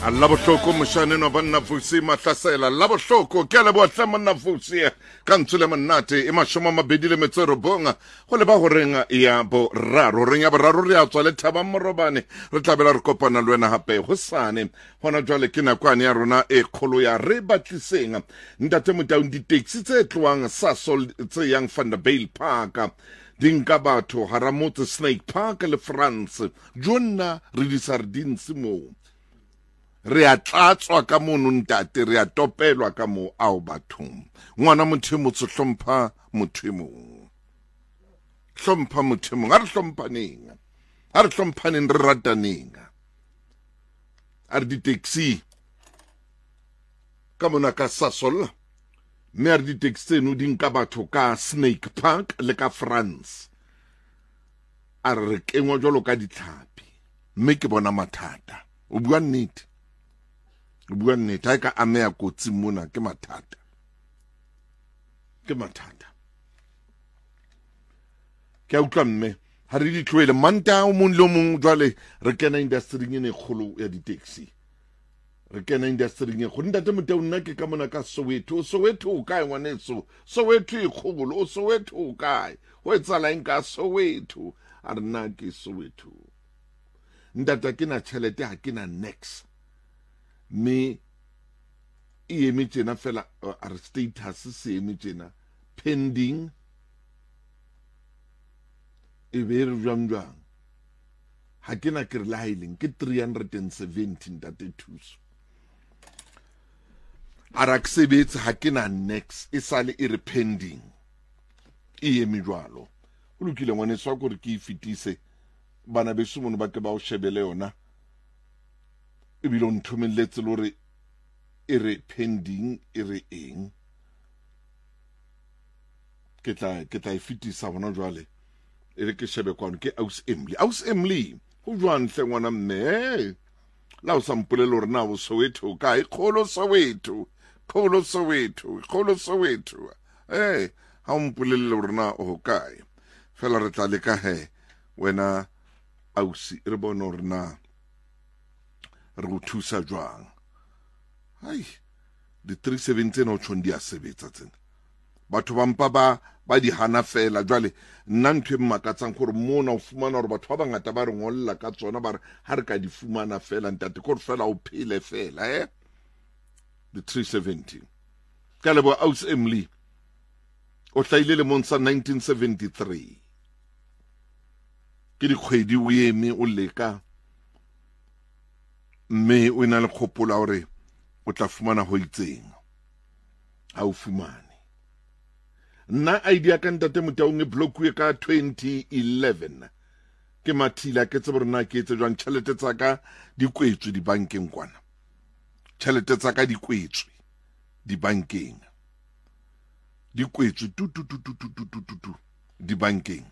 alla bohloko moshane no banna vusi mahlasela la bohloko ke la bohla monna vusi ka ntsule monnate e mashoma mabedi le metsero bonga go le ba go renga ya bo raro renya boraro re a tswa le thaba morobane re tlabela re kopana le wena hape go sane hona jwale ke nakwane ya rona e kholo ya re batliseng ntate motaung di taxi tse tloang Sasol tse yang Vanderbijl Park dinka batho haramotse Snake Park le France jonna re di sardines mo re a tlatswa ka mono ntate re a topelwa ka mo ao bathong ngwana mothemo tse hlompha mothemo a re hlomphaneng re rataneng a re di taxi ka mona ka Sasol mme a re di taxi no dinka batho ka Snake Park le ka France a re kengwa jalo ka ditlhapi mme ke bona mathata o bua nnete ha ka amea kotsi mona ke mathata ke a utlwa mme ha re di tloele manta o mong le mong jwale re kena industry e kgolo ya di taxi re kena industry e go ntate motho nna ke ka mona ka Soweto o kae ngwaneso Soweto e kgolo o Soweto o kae ho etsala eng ka Soweto a re nna ke Soweto ntate ke na tšhelete ha ke na next me e eme tjena fela a re status se eme tjena pending e be re jwang ha ke na ke re laileng ke 317 ntate thuso a ra ke sebetse ha ke na next e sale e re pending e eme jwalo o lokile ngwane swa gore ke ifitise bana beso mono ba ke ba o shebele yona e bile o nthomelletse le gore e re pending e re eng ke tla e fitisa bona jwale e re ke shebe kwano ke Aus Emily go jwang hle ngwana mme la o sampolele gore na bo Soweto ka e kholo Soweto ha o mpolele gore na o kae fela re tla le ka he wena ausi re bona gore na re go thusa jwang di 317 no tshon a sebetsa tsena batho ba mpa ba di hana fela jwale nna ntwe mmakatsang gore mona o fumana gore batho ba bangata ba re ngolla ka tsona ba re ha re ka di fumana fela ntate gore fela o phele fela di 317 ka lebo Aus Emily o hlaile le monsa 1973 ke di kgwedi o eme o leka mme o ina le kgopola gore o tla fumana ho itseng ha o fumane nna idea ka ntate motaung e blockwe ka 2011 ke mathila ke tsebe rena ke etse jwang tšhelete tsa ka di kwetswe di bankeng kwana tšhelete tsa ka di kwetswe di bankeng di kwetswe di bankeng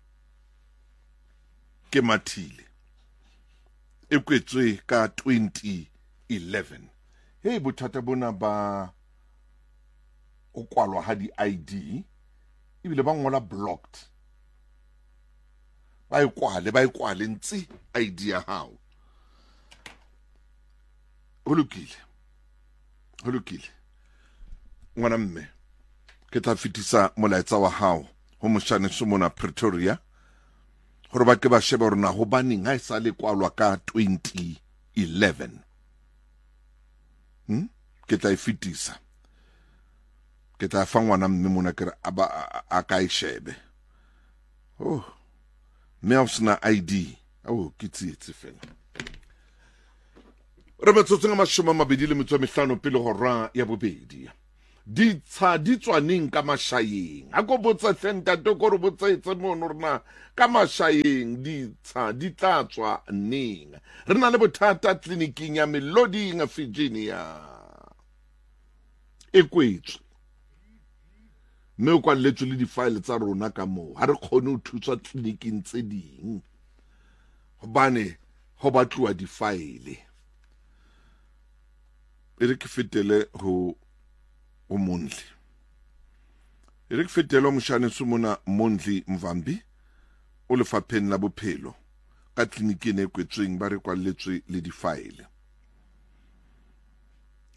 ke mathile e kwetswe ka 2011 bothata bona ba o kwalwa ha di ID ebile ba ngola blocked ba ikwale ntsi ID ya hao ho lokile ngwana mme ke tla fitisa molaetsa wa hao ho moshane somona Pretoria gore ba ke ba sheba rona ho baneng ha isa le kwalwa ka 2011 ke tla fitisa ke tla fa ngwana mme mona ke a ka ishebe me a sna ID ke tsietse fela re metsotso nga mashoma mabedi le metso mehlano pele hora ya bobedi di tswaneng ka mashayeng a go botsa senta to go re botsetse mono rena ka mashayeng di tla tswa neng re na le bothata tleliniking ya Melody nga Virginia e kwetswe mme o kwaletswe le di-file tsa rona ka moo ha re kgone ho thuswa tleliniking tse ding hobane ho batluwa di-file e re ke fetele ho Mondli e re ke fetele moshane sumona Mondli Mvambi o lefapheng la bophelo ka tleliniking e kwetsweng ba re kwaletswe le di-file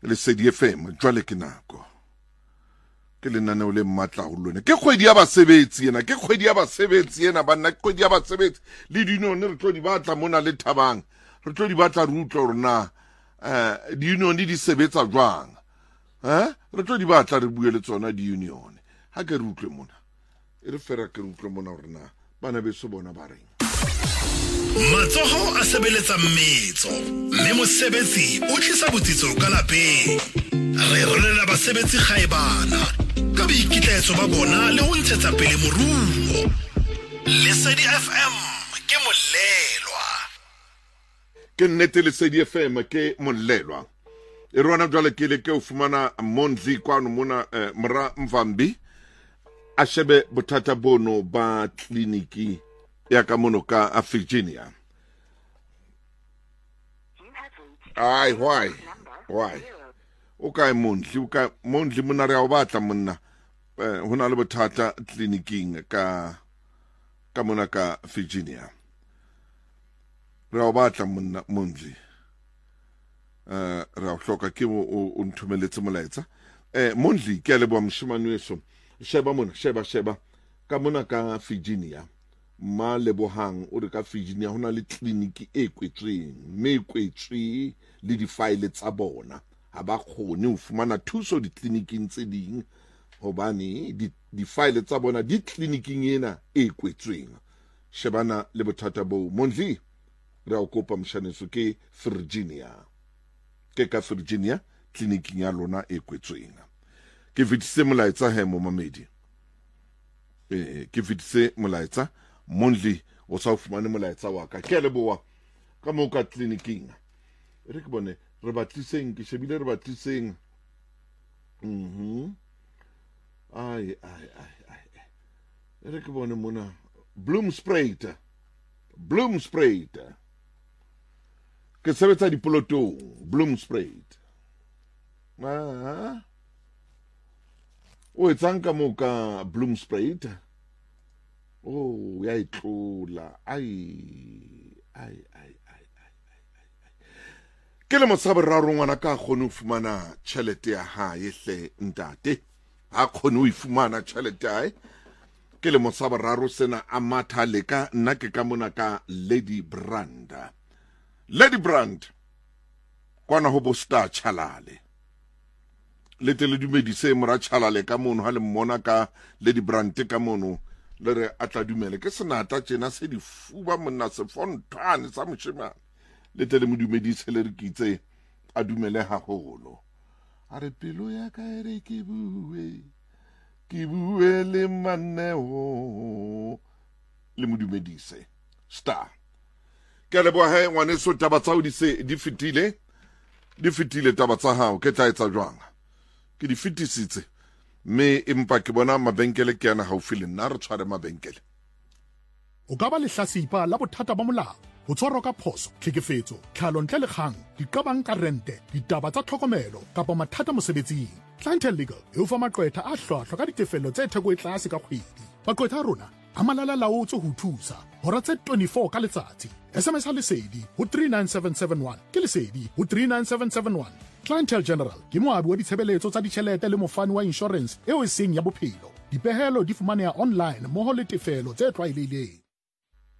Lesedi FM jwale ke nako ke lenaneo le mmatla go lone ke kgwedi ya basebetsi ena ke kgwedi ya basebetsi ena banna ke kgwedi ya basebetsi le diunion re tlo di batla mona le Thabang re tlo di batla re utlwa gore na diunion di sebetsa jwang re tlo di batla re bue le tsona diunion ha ke re utlwe mona re fera ke re utlwe mona gore na bana beso bona ba reng matsogo a sebeletsa mmetso mme mosebetsi o tlisa botsitso ka lapeng re rolela basebetsi gaebana ka boikitlaetso ba bona le go ntshetsa pele moruo Lesedi FM ke molelwa ke nnete Lesedi FM ke molelwa e rona jwale ke le ke o fumana Mondli kwano mona mra Mvambi a shebe bothata bono ba kliniki ya ka mono ka a Virginia. Ai, why? Okay, Mondli mona re a batla monna hona le bothata kliniking ka mona ka Virginia. Re a batla monna Mondli. Re a hloka ke o nthumeletse molaetsa. Mondli ke a leboa moshemane weso. Sheba ka mona ka Virginia. Ma lebohang o re ka Virginia hona le kliniki e kwetsweng me kwetswe le di file tsa bona ha ba kgone ho fumana thuso di kliniking tse ding hobane di file tsa bona di kliniking ena e kwetsweng shebana le bothata bo Mondli re a kopa mshaneso ke Virginia ke ka Virginia kliniking ya lona e kwetsweng ke fitise molaetsa he mo mamedi ke fitise molaetsa Mondli o sa fumane molaetsa wa ka ke leboa ka mo ka kliniking re ke bone re batliseng ke shebile re batliseng ai re ke bone mona Bloomspruit ke sebetsa dipolotong Bloomspruit o etsang ka mo ka Bloomspruit ya itlola ke le mosaboraro ngwana ka kgone ho fumana tšhelete ya hae hle ntate ha kgone ho ifumana tšhelete hae ke le mosaboraro sena a matha le ka nna ke ka mona ka Lady Brand kwana ho bo Star Chalale le tele dumedise mora Chalale ka mono ha le mmona ka Lady Brand ka mono le re a tla dumele ke senata tjena se di fuba monna se fontane sa moshemane le tele mo dumedise le re kitse a dumele haholo a re pelo ya ka ere ke bue le maneo le mo dumedise Star ke le bo he ngwane so taba tsa o di fitile taba tsa hao ke tla etsa jwang ke di fitisitse me empa ke bona mabenkele ke yana haufi le nna re tshware mabenkele o ka ba lehlasipa la bothata ba molao ho tshwarwa ka phoso tlhekefetso tlhalontle le kgang diqabang ka rente ditaba tsa tlhokomelo kapa mathata mosebetsing Clientele Legal e o fa maqwetha a hlwahlwa ka ditefello tse theko e tlase ka kgwedi maqwetha a rona a malala laotswe ho thusa hora tse 24 ka letsatsi SMS ha lesedi ho 39771 ke lesedi ho 39771 Clientele General ke moabi wa ditshebeletso tsa ditjhelete le mofani wa insurance eo e seng ya bophelo dipehelo di fumaneha online moho le tefelo tse tlwaelehileng